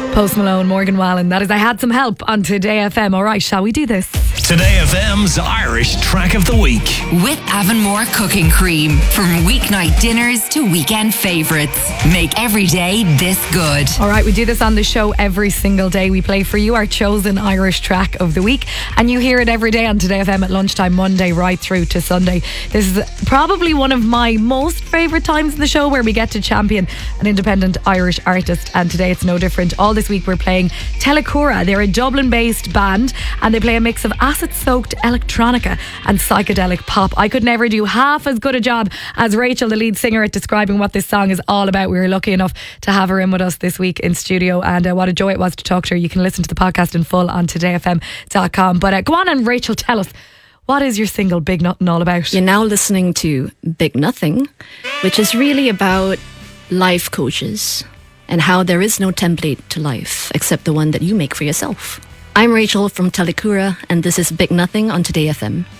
Post Malone, Morgan Wallen. That is I Had Some Help on Today FM. All right, shall we do this? Today FM's Irish Track of the Week. With Avonmore Cooking Cream. From weeknight dinners to weekend favourites. Make every day this good. All right, we do this on the show every single day. We play for you our chosen Irish Track of the Week. And you hear it every day on Today FM at lunchtime, Monday right through to Sunday. This is probably one of my most favourite times in the show, where we get to champion an independent Irish artist. And today it's no different. All this week we're playing Telecura. They're a Dublin-based band and they play a mix of acid-soaked electronica and psychedelic pop. I could never do half as good a job as Rachel, the lead singer, at describing what this song is all about. We were lucky enough to have her in with us this week in studio, and what a joy it was to talk to her. You can listen to the podcast in full on todayfm.com. But go on and Rachel, tell us, what is your single Big Nothing all about? You're now listening to Big Nothing, which is really about life coaches and how there is no template to life except the one that you make for yourself. I'm Rachel from Telecura, and this is Big Nothing on Today FM.